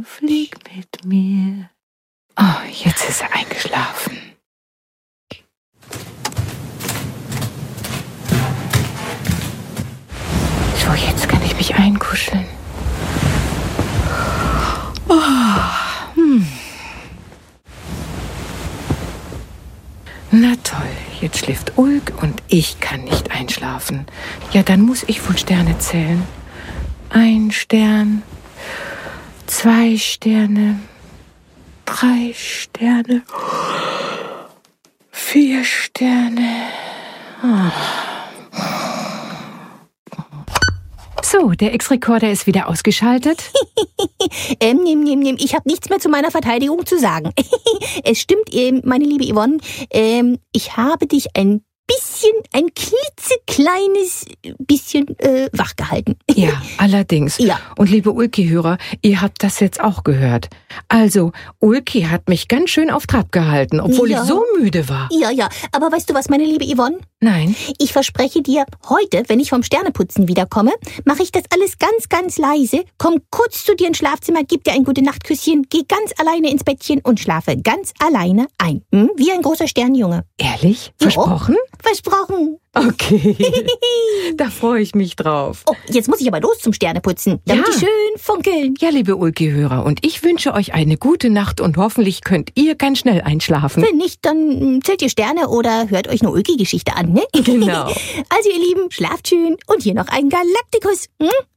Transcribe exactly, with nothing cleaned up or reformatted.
flieg mit mir. Oh, jetzt ist er eingeschlafen. So, jetzt kann ich mich einkuscheln. Oh, hm. Na toll, jetzt schläft Ulk und ich kann nicht einschlafen. Ja, dann muss ich wohl Sterne zählen. Ein Stern, zwei Sterne, drei Sterne, vier Sterne. Oh. So, der X-Rekorder ist wieder ausgeschaltet. ähm, nehm, nehm, nehm. Ich habe nichts mehr zu meiner Verteidigung zu sagen. Es stimmt, ähm, meine liebe Yvonne, ähm, ich habe dich ein bisschen, ein klitzekleines bisschen äh, wachgehalten. Ja, allerdings. Ja. Und liebe Ulki-Hörer, ihr habt das jetzt auch gehört. Also, Ulki hat mich ganz schön auf Trab gehalten, obwohl Ja. ich so müde war. Ja, ja, aber weißt du was, meine liebe Yvonne? Nein. Ich verspreche dir, heute, wenn ich vom Sterneputzen wiederkomme, mache ich das alles ganz, ganz leise, komm kurz zu dir ins Schlafzimmer, gib dir ein Gute-Nacht-Küsschen, geh ganz alleine ins Bettchen und schlafe ganz alleine ein. Hm? Wie ein großer Sternjunge. Ehrlich? Ja. Versprochen? Versprochen. Okay. Da freue ich mich drauf. Oh, jetzt muss ich aber los zum Sterneputzen, damit Ja. die schön funkeln. Ja, liebe Ulki-Hörer, und ich wünsche euch eine gute Nacht und hoffentlich könnt ihr ganz schnell einschlafen. Wenn nicht, dann zählt ihr Sterne oder hört euch eine Ulki-Geschichte an, ne? Genau. Also ihr Lieben, schlaft schön und hier noch ein Galaktikus. Hm?